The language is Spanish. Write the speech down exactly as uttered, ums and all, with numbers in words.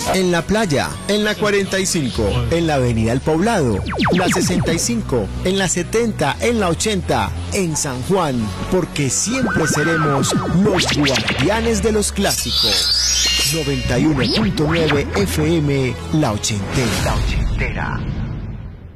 En la playa, en la cuarenta y cinco, en la avenida El Poblado, la sesenta y cinco, en la setenta, en la ochenta, en San Juan, porque siempre seremos los guardianes de los clásicos. noventa y uno punto nueve F M, La Ochentera. La Ochentera.